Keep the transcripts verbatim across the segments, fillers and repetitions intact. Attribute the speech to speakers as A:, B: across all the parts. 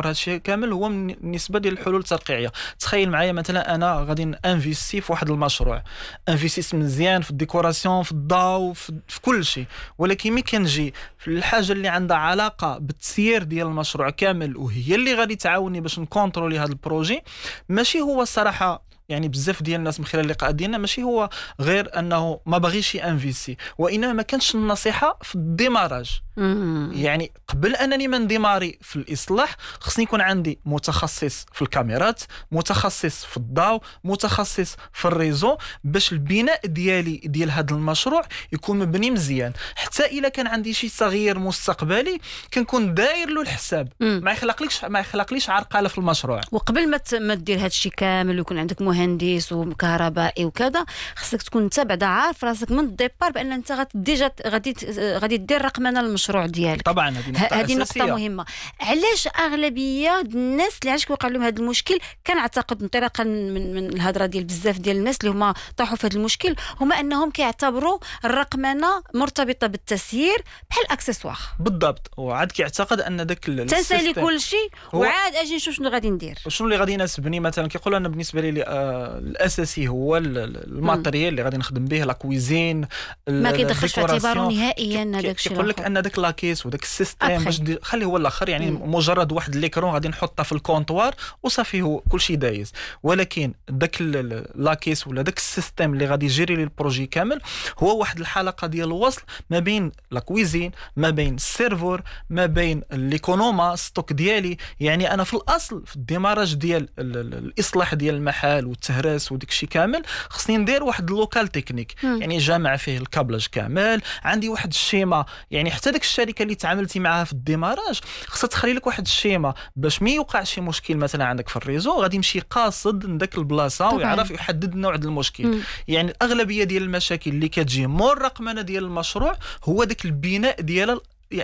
A: هذا الشيء كامل هو بالنسبه ديال الحلول الترقيعيه. تخيل معايا مثلا انا غادي انفيستي في واحد المشروع، انفيستي مزيان في الديكوراسيون في الضوء في, في كل شيء، ولكن ملي كنجي في الحاجه اللي عندها علاقه بالتسيير ديال المشروع كامل وهي اللي غادي تعاوني باش نكونترولي هذا البروجي، ماشي هو الصراحه يعني بزاف ديال الناس من خلال اللقاء ديالنا ماشي هو غير انه ما باغيش انفيستي، وانما ما كانش النصيحه في الديماراج. يعني قبل انني ما نديماري في الاصلاح خصني يكون عندي متخصص في الكاميرات، متخصص في الضوء، متخصص في الريزو، باش البناء ديالي ديال هذا المشروع يكون مبني مزيان. حتى الا كان عندي شي تغيير مستقبلي كنكون داير له الحساب، ما يخلقليش ما يخلقليش عرقله في المشروع.
B: وقبل ما ما دير هذا الشيء كامل ويكون عندك مهندس وكهربائي وكذا، خصك تكون انت بعدا عارف راسك من الديبار بان انت غادي غادي غادي دير رقمنه للمشروع ديالك.
A: طبعا هذه نقطه
B: هذه نقطه مهمه. علاش اغلبيه الناس اللي علاش كيوقع لهم هذا المشكل، كنعتقد انطلاقا من من الهضره ديال بزاف ديال الناس اللي هما طاحوا في هذا المشكل، هما انهم كيعتبروا الرقمنه مرتبطه بالتسيير بحال اكسسوار.
A: بالضبط، وعاد كيعتقد ان داك
B: تنسالي كل شيء وعاد اجي نشوف شنو غادي ندير،
A: شنو اللي غادي يناسبني. مثلا كيقول انا بالنسبه لي آه الاساسي هو الماتريال اللي غادي نخدم به، لا كويزين،
B: ما كيدخلش في اعتباره نهائيا هذاك الشيء.
A: يقول لك ان داك لاكيس وداك السيستم باش خليه هو الاخر، يعني مم. مجرد واحد ليكرون غادي نحطها في الكونطوار وصافي هو كل شيء دايز. ولكن داك لاكيس ولا داك السيستم اللي غادي يجري لي البروجي كامل هو واحد الحلقه ديال الوصل ما بين لا كويزين، ما بين السيرفور، ما بين ليكونوما ستوك ديالي. يعني انا في الاصل في الديماراج ديال الاصلاح ديال المحل والتهراس وداك الشيء كامل خصني ندير واحد اللوكال تكنيك، يعني جامع فيه الكابلاج كامل، عندي واحد الشيما. يعني حتى داك الشركه اللي تعاملتي معها في الديماراج خصها تخلي لك واحد الشيما باش مي يوقع شي مشكل مثلا عندك في الريزو غادي يمشي قاصد لذاك البلاصه ويعرف يحدد نوع المشكل. مم. يعني الاغلبيه ديال المشاكل اللي كتجي مور الرقمنه ديال المشروع هو داك البناء ديال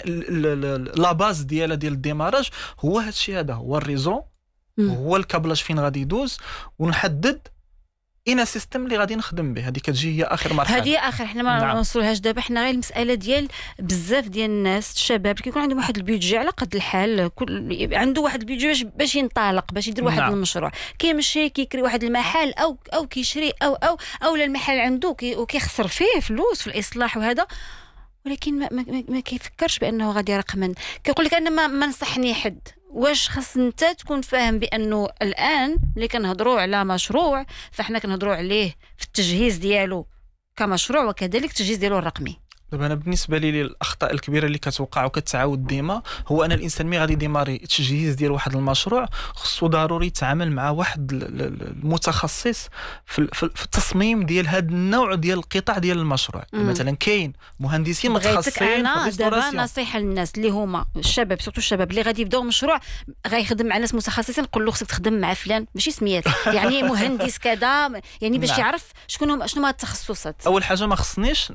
A: لا باز ديال ديال الديماراج هو هذا الشيء، هذا هو الريزو، هو الكابلاج فين غادي يدوز، ونحدد اين سيستم اللي غادي نخدم به. هذه كتجي هي اخر مرحله،
B: هذه اخر حنا ما نعم. نوصلوهاش دابا. حنا غير المساله ديال بزاف ديال الناس الشباب كيكون عندهم واحد البيدجي على قد الحال، كل عنده واحد البيدجي باش باش ينطلق باش يدير واحد نعم. المشروع كيمشي كيكري واحد المحل او او كيشري او او او المحل عنده كي وكيخسر فيه فلوس في الاصلاح وهذا، ولكن ما, ما, ما كيفكرش بانه غادي يرقمن. كيقول لك انا ما, ما نصحني حد. واش خاص انت تكون فاهم بانه الان اللي كنهضروا على مشروع فاحنا كنهضروا عليه في التجهيز ديالو كمشروع وكذلك التجهيز ديالو الرقمي.
A: دابا انا بالنسبه لي الاخطاء الكبيره اللي كتوقع وكتعاود ديما هو ان الانسان مي غادي يديماري التجهيز ديال واحد المشروع خصو ضروري يتعامل مع واحد المتخصص في, في التصميم ديال هذا النوع ديال القطع ديال المشروع. مثلا كاين مهندسين متخصصين في الريستوراسيون.
B: دابا نصيحه للناس اللي هما الشباب سورتو الشباب اللي غادي يبداو مشروع غيخدم مع ناس متخصصين، نقول له خصك تخدم مع فلان ماشي سميات يعني مهندس كذا، يعني باش يعرف شكون هما شنو هما التخصصات.
A: اول حاجه ما خصنيش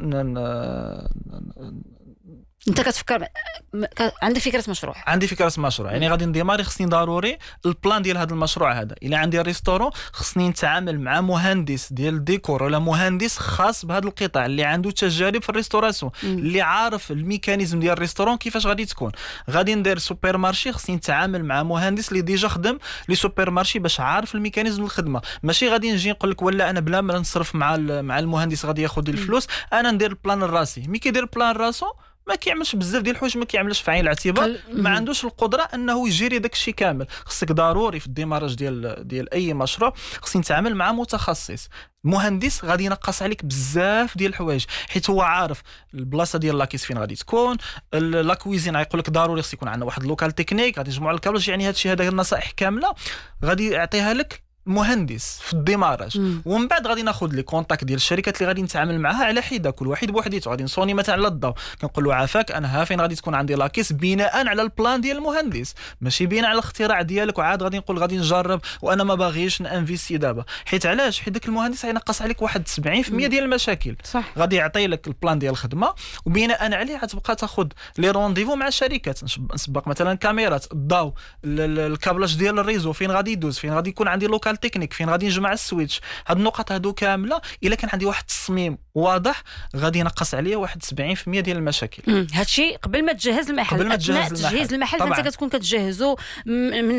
B: انت كتفكر عندك فكره مشروع
A: عندي فكره مشروع يعني غادي نديماري خصني ضروري البلان ديال هذا المشروع هذا. الا عندي ريستورون خصني نتعامل مع مهندس ديال الديكور ولا مهندس خاص بهذا القطاع اللي عنده تجارب في الريستوراسيون اللي عارف الميكانيزم ديال الريستورون كيفاش غادي تكون. غادي ندير سوبر مارشي خصني نتعامل مع مهندس اللي ديجا خدم لي سوبر مارشي باش عارف الميكانيزم الخدمه. ماشي غادي نجي نقول لك ولا انا بلا ما نصرف مع مع المهندس غادي ياخذ الفلوس، انا ندير البلان الراسي. مي كيدير البلان راسو ما كيعملش بزاف ديال الحوايج، ما كيعملش في عين الاعتبار، ما عندوش القدره انه يجيري داك الشيء كامل. خصك ضروري في الديماراج ديال ديال اي مشروع خصني نتعامل مع متخصص مهندس غادي ينقص عليك بزاف ديال الحوايج، حيت هو عارف البلاصه ديال لاكيس فين غادي تكون. لا كويزين غيقول لك ضروري خص يكون عندنا واحد لوكال تكنيك غادي يجمعوا الكابلاج. يعني هذا الشيء هذا النصائح كامله غادي يعطيها لك مهندس في الديماراج، ومن بعد غادي ناخذ لي كونتاكت ديال الشركات اللي غادي نتعامل معها على حده، كل واحد بوحديته. غادي نصوني مثلا على الضوء كنقول له عافاك انا ها فين غادي تكون عندي لاكيس بناء على البلان ديال المهندس، ماشي بناء على الاختراع ديالك وعاد غادي نقول غادي نجرب وانا ما باغيش نانفيستي دابا. حيت علاش؟ حيت داك المهندس غينقص عليك واحد سبعين بالمية ديال المشاكل.
B: صح.
A: غادي يعطي لك البلان ديال الخدمه وبناء عليه غتبقى تاخذ لي رونديفو مع الشركات. نسبق مثلا كاميرات الضوء، الكابلاج ديال الريزو فين غادي يدوز، فين غادي يكون عندي لوكال تكنيك، فين غادي مع السويتش. هاد النقط هادو كامله الا كان عندي واحد التصميم واضح غادي ينقص عليا واحد سبعين بالمية ديال المشاكل.
B: هادشي قبل ما تجهز المحل.
A: قبل ما تجهز
B: المحل, المحل. انت كتكون كتجهزو من